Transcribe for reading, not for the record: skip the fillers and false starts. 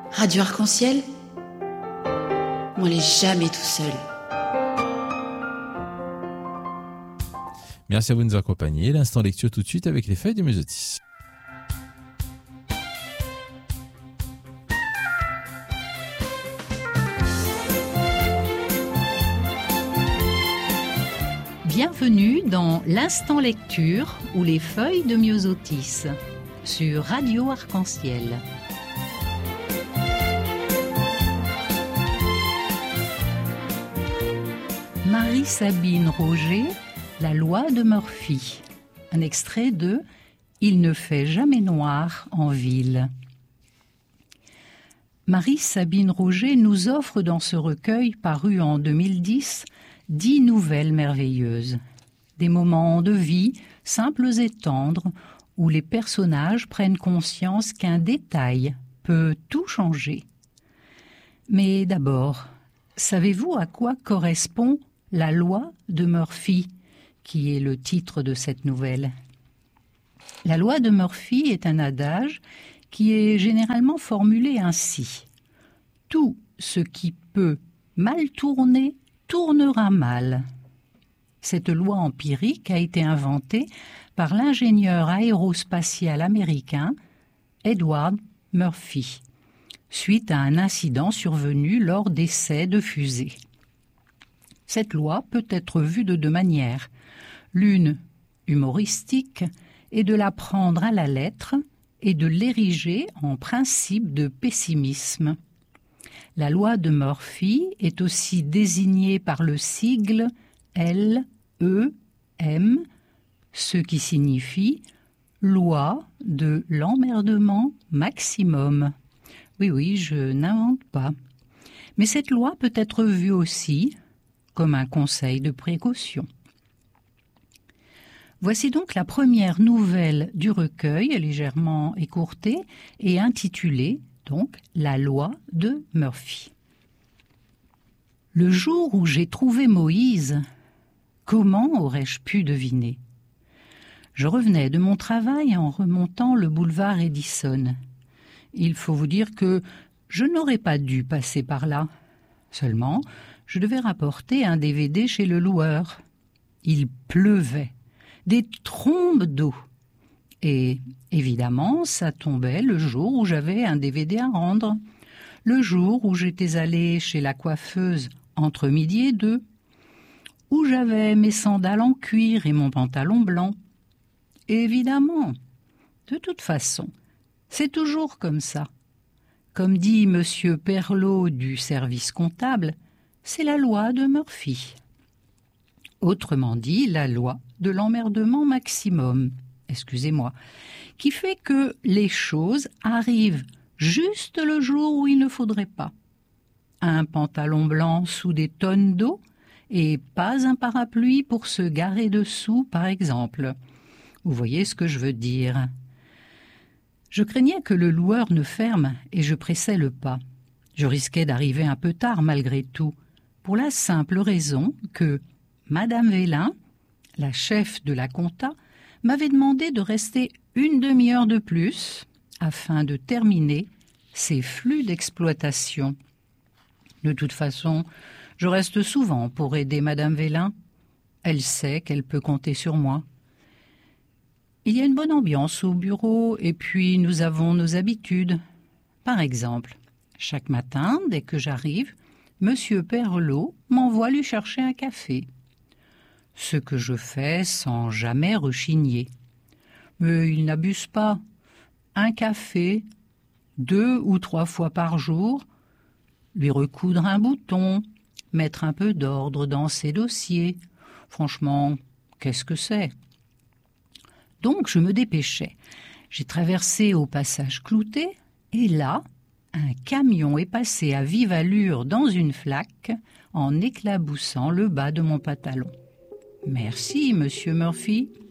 Radio Arc-en-Ciel, on n'est jamais tout seul. Merci à vous de nous accompagner. L'instant lecture tout de suite avec les feuilles de Myosotis. Bienvenue dans l'instant lecture ou les feuilles de Myosotis sur Radio Arc-en-Ciel. Marie-Sabine Roger, La loi de Murphy. Un extrait de Il ne fait jamais noir en ville. Marie-Sabine Roger nous offre dans ce recueil paru en 2010 10 nouvelles merveilleuses. Des moments de vie simples et tendres où les personnages prennent conscience qu'un détail peut tout changer. Mais d'abord, savez-vous à quoi correspond la loi de Murphy, qui est le titre de cette nouvelle? La loi de Murphy est un adage qui est généralement formulé ainsi. Tout ce qui peut mal tourner, tournera mal. Cette loi empirique a été inventée par l'ingénieur aérospatial américain Edward Murphy, suite à un incident survenu lors d'essais de fusée. Cette loi peut être vue de deux manières. L'une, humoristique, est de la prendre à la lettre et de l'ériger en principe de pessimisme. La loi de Murphy est aussi désignée par le sigle LEM, ce qui signifie loi de l'emmerdement maximum. Oui, je n'invente pas. Mais cette loi peut être vue aussi comme un conseil de précaution. Voici donc la première nouvelle du recueil, légèrement écourtée et intitulée donc la loi de Murphy. Le jour où j'ai trouvé Moïse, comment aurais-je pu deviner? Je revenais de mon travail en remontant le boulevard Edison. Il faut vous dire que je n'aurais pas dû passer par là. Seulement, je devais rapporter un DVD chez le loueur. Il pleuvait, des trombes d'eau. Et évidemment, ça tombait le jour où j'avais un DVD à rendre, le jour où j'étais allée chez la coiffeuse entre midi et 2, où j'avais mes sandales en cuir et mon pantalon blanc. Et évidemment, de toute façon, c'est toujours comme ça. Comme dit Monsieur Perlot du service comptable, c'est la loi de Murphy. Autrement dit, la loi de l'emmerdement maximum. Excusez-moi, qui fait que les choses arrivent juste le jour où il ne faudrait pas. Un pantalon blanc sous des tonnes d'eau et pas un parapluie pour se garer dessous, par exemple. Vous voyez ce que je veux dire. Je craignais que le loueur ne ferme et je pressais le pas. Je risquais d'arriver un peu tard malgré tout, pour la simple raison que Madame Vélin, la chef de la compta, m'avait demandé de rester une demi-heure de plus afin de terminer ces flux d'exploitation. De toute façon, je reste souvent pour aider Madame Vélin. Elle sait qu'elle peut compter sur moi. Il y a une bonne ambiance au bureau et puis nous avons nos habitudes. Par exemple, chaque matin, dès que j'arrive, Monsieur Perlot m'envoie lui chercher un café. Ce que je fais sans jamais rechigner. Mais il n'abuse pas. Un café, 2 ou 3 fois par jour, lui recoudre un bouton, mettre un peu d'ordre dans ses dossiers. Franchement, qu'est-ce que c'est? Donc je me dépêchais. J'ai traversé au passage Clouté, et là, un camion est passé à vive allure dans une flaque en éclaboussant le bas de mon pantalon. « Merci, Monsieur Murphy.